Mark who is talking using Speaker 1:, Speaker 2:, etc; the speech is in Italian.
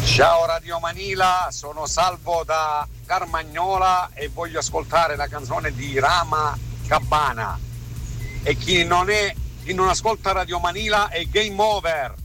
Speaker 1: Ciao Radio Manila, sono Salvo da Carmagnola e voglio ascoltare la canzone di Rama Cabana. E chi non ascolta Radio Manila è game over.